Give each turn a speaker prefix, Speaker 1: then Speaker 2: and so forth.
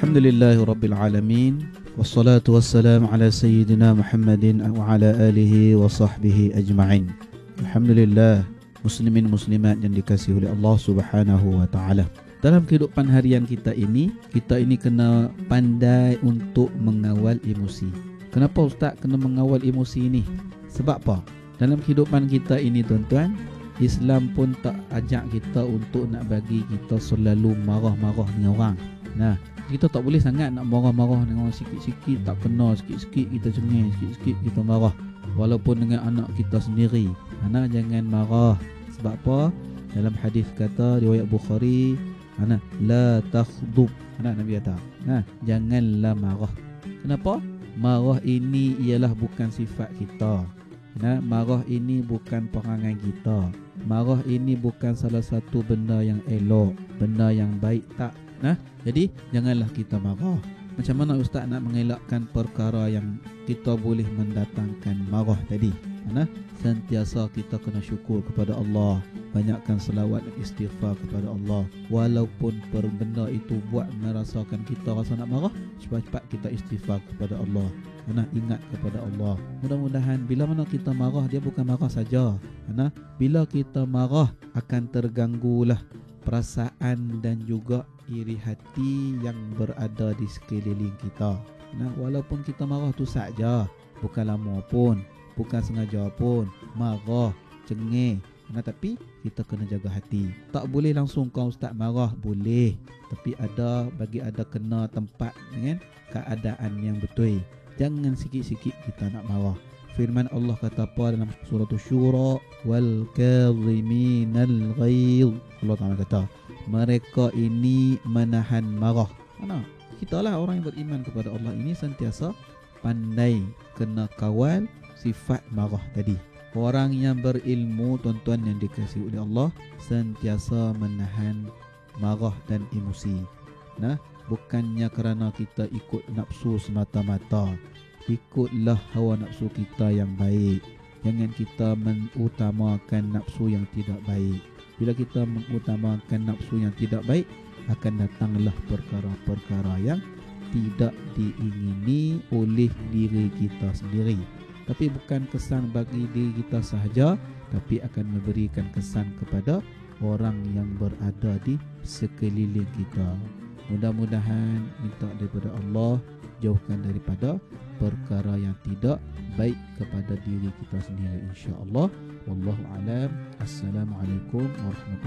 Speaker 1: Alhamdulillahi Rabbil Alamin. Wassalatu wassalamu ala Sayyidina Muhammadin wa ala alihi wa sahbihi ajma'in. Alhamdulillah, muslimin muslimat yang dikasihi oleh Allah Subhanahu wa taala. Dalam kehidupan harian kita ini kena pandai untuk mengawal emosi. Kenapa Ustaz kena mengawal emosi ini? Sebab apa? Dalam kehidupan kita ini tuan-tuan, Islam pun tak ajak kita untuk nak bagi kita selalu marah-marah dengan orang. Nah, kita tak boleh sangat nak marah-marah dengan orang sikit-sikit, tak kena sikit-sikit kita cengeng, sikit-sikit kita marah. Walaupun dengan anak kita sendiri. Anak jangan marah. Sebab apa? Dalam hadis kata riwayat Bukhari, anak la takhdub. Anak Nabi kata, janganlah marah. Kenapa? Marah ini ialah bukan sifat kita. Marah ini bukan perangai kita. Marah ini bukan salah satu benda yang elok, benda yang baik tak. Jadi janganlah kita marah. Macam mana Ustaz nak mengelakkan perkara yang kita boleh mendatangkan marah tadi? Sentiasa kita kena syukur kepada Allah, banyakkan selawat dan istighfar kepada Allah. Walaupun benda itu buat merasakan kita rasa nak marah, cepat-cepat kita istighfar kepada Allah. Ingat kepada Allah. Mudah-mudahan bila mana kita marah, dia bukan marah saja. Bila kita marah akan terganggulah perasaan dan juga iri hati yang berada di sekeliling kita. Walaupun kita marah tu saja, bukan lama pun, bukan sengaja pun, marah, cengeng. Tapi kita kena jaga hati. Tak boleh langsung kau Ustaz marah, boleh. Tapi bagi ada kena tempat dengan keadaan yang betul. Jangan sikit-sikit kita nak marah. Firman Allah kata apa dalam surah Syura, wal kadhiminal ghaidh. Allah Taala kata, mereka ini menahan marah. Kita lah orang yang beriman kepada Allah ini sentiasa pandai kena kawal sifat marah tadi. Orang yang berilmu, tuan-tuan yang dikasihi oleh Allah, sentiasa menahan marah dan emosi. Bukannya kerana kita ikut nafsu semata-mata. Ikutlah hawa nafsu kita yang baik. Jangan kita mengutamakan nafsu yang tidak baik. Bila kita mengutamakan nafsu yang tidak baik, akan datanglah perkara-perkara yang tidak diingini oleh diri kita sendiri. Tapi bukan kesan bagi diri kita sahaja, tapi akan memberikan kesan kepada orang yang berada di sekeliling kita. Mudah-mudahan minta daripada Allah jauhkan daripada perkara yang tidak baik kepada diri kita sendiri, insya-Allah. Wallahu a'lam. Assalamualaikum warahmatullahi wabarakatuh.